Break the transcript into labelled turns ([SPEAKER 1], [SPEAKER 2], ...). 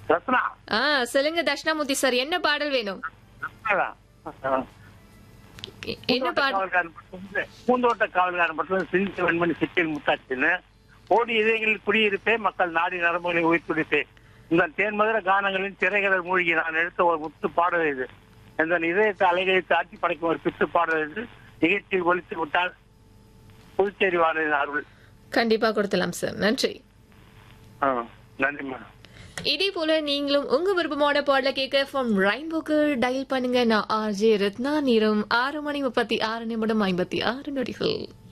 [SPEAKER 1] ரத்னா.
[SPEAKER 2] சொல்லுங்க தட்சிணாமூர்த்தி சார், என்ன பாடல் வேணும்? என்ன பாடல்?
[SPEAKER 1] பூந்தோட்ட காவல்காரன் மட்டும் சிந்தி வெண்மணி சிக்கில் முத்தாச்சுன்னு ஓடி இதயங்களில் குடியிருப்பே மக்கள் நாடி நரம்புகளை உயிர்ப்பிடிப்பே இந்த தேன்மதுர கானங்களின் திரைகளில் மூழ்கி நான் எடுத்த ஒரு முத்து பாடல் இது. இந்த இதயத்தை அலைகளை தாட்டி படைக்கும் ஒரு பித்து பாடல் இது. நிகழ்ச்சியில் ஒழித்து விட்டால் புதுச்சேரி வானொலியின் அருள்.
[SPEAKER 2] கண்டிப்பா கொடுத்தலாம் சார், நன்றி.
[SPEAKER 1] நன்றி மேடம்.
[SPEAKER 2] இதே போல நீங்களும் உங்க விருப்பமான பாடல கேட்க ஃப்ரம் ரெயின்போக்கு டயல் பண்ணுங்க. நான் RJ ரத்னா. நேரம் 6:36 56 நொடிகள்.